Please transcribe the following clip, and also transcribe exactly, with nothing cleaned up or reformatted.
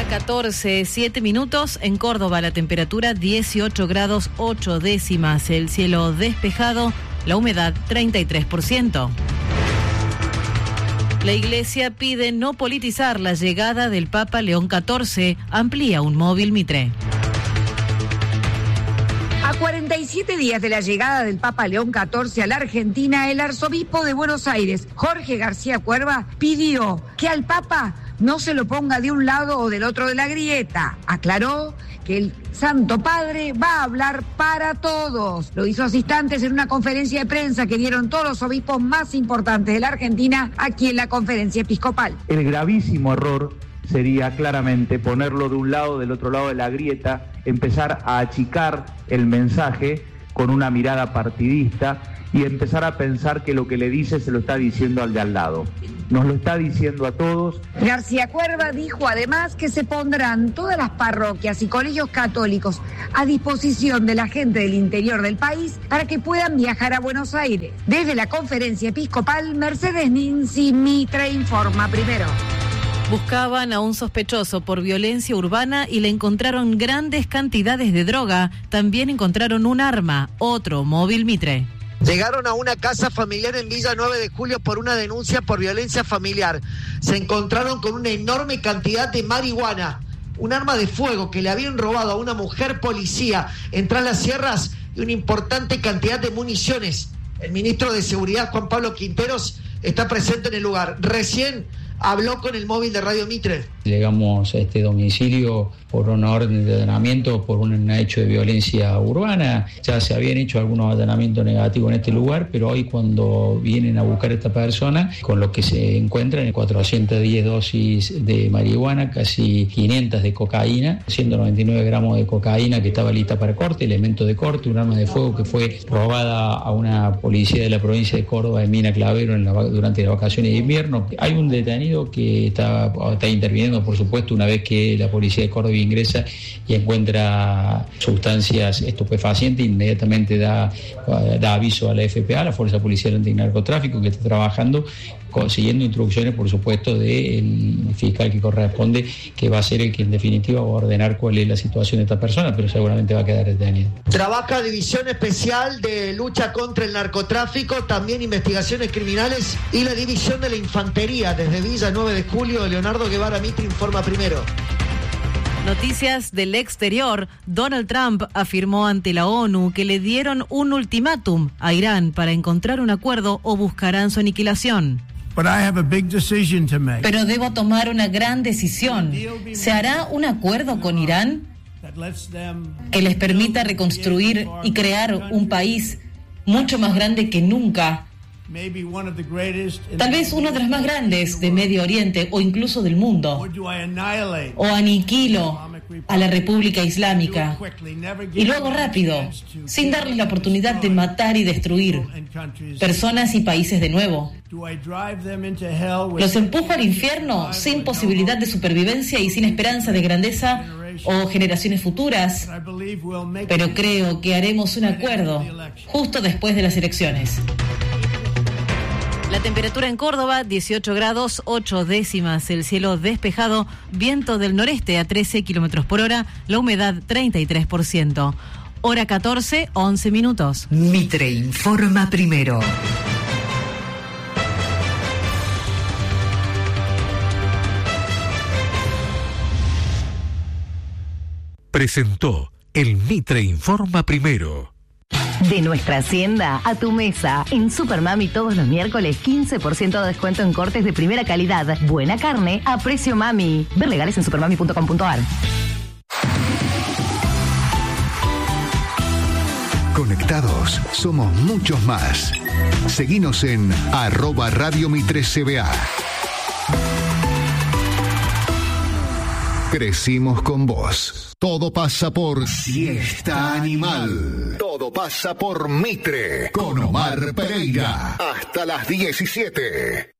catorce, siete minutos. En Córdoba la temperatura dieciocho grados ocho décimas. El cielo despejado, la humedad treinta y tres por ciento. La Iglesia pide no politizar la llegada del Papa León catorce. Amplía un móvil Mitre. A cuarenta y siete días de la llegada del Papa León catorce a la Argentina, el arzobispo de Buenos Aires, Jorge García Cuerva, pidió que al Papa no se lo ponga de un lado o del otro de la grieta. Aclaró que el Santo Padre va a hablar para todos. Lo hizo hace instantes en una conferencia de prensa que dieron todos los obispos más importantes de la Argentina aquí en la conferencia episcopal. El gravísimo error sería claramente ponerlo de un lado, del otro lado de la grieta, empezar a achicar el mensaje con una mirada partidista y empezar a pensar que lo que le dice se lo está diciendo al de al lado. Nos lo está diciendo a todos. García Cuerva dijo además que se pondrán todas las parroquias y colegios católicos a disposición de la gente del interior del país para que puedan viajar a Buenos Aires. Desde la conferencia episcopal, Mercedes Ninzi, Mitre informa primero. Buscaban a un sospechoso por violencia urbana y le encontraron grandes cantidades de droga. También encontraron un arma, otro móvil Mitre. Llegaron a una casa familiar en Villa nueve de julio por una denuncia por violencia familiar. Se encontraron con una enorme cantidad de marihuana, un arma de fuego que le habían robado a una mujer policía en Tras las Sierras y una importante cantidad de municiones. El ministro de Seguridad, Juan Pablo Quinteros, está presente en el lugar. Recién habló con el móvil de Radio Mitre. Llegamos a este domicilio por una orden de allanamiento por un hecho de violencia urbana. Ya se habían hecho algunos allanamientos negativos en este lugar, pero hoy cuando vienen a buscar a esta persona, con lo que se encuentran en cuatrocientas diez dosis de marihuana, casi quinientas de cocaína, ciento noventa y nueve gramos de cocaína que estaba lista para corte, elementos de corte, un arma de fuego que fue robada a una policía de la provincia de Córdoba, en Mina Clavero, en la, durante las vacaciones de invierno. Hay un detenido que está, está interviniendo, por supuesto, una vez que la policía de Córdoba ingresa y encuentra sustancias estupefacientes, inmediatamente da, da aviso a la F P A, la Fuerza Policial Antinarcotráfico, que está trabajando consiguiendo instrucciones, por supuesto, del fiscal que corresponde, que va a ser el que en definitiva va a ordenar cuál es la situación de esta persona, pero seguramente va a quedar detenido. Trabaja División Especial de Lucha contra el Narcotráfico, también Investigaciones Criminales y la División de la Infantería. Desde Villa nueve de julio, Leonardo Guevara Mitre informa primero. Noticias del exterior. Donald Trump afirmó ante la ONU que le dieron un ultimátum a Irán para encontrar un acuerdo o buscarán su aniquilación. Pero debo tomar una gran decisión. ¿Se hará un acuerdo con Irán que les permita reconstruir y crear un país mucho más grande que nunca? Tal vez uno de los más grandes de Medio Oriente o incluso del mundo. O aniquilo a la República Islámica y luego rápido, sin darles la oportunidad de matar y destruir personas y países de nuevo. Los empujo al infierno sin posibilidad de supervivencia y sin esperanza de grandeza o generaciones futuras, pero creo que haremos un acuerdo justo después de las elecciones. La temperatura en Córdoba, dieciocho grados ocho décimas, el cielo despejado, viento del noreste a trece kilómetros por hora, la humedad treinta y tres por ciento. Hora catorce, once minutos. Mitre informa primero. Presentó el Mitre informa primero. De nuestra hacienda a tu mesa. En Supermami todos los miércoles quince por ciento de descuento en cortes de primera calidad. Buena carne a precio mami. Ver legales en supermami punto com punto a r. Conectados somos muchos más. Seguinos en arroba Radio Mitre C B A. Crecimos con vos. Todo pasa por Siesta Animal. Todo pasa por Mitre. Con Omar Pereira. Hasta las diecisiete.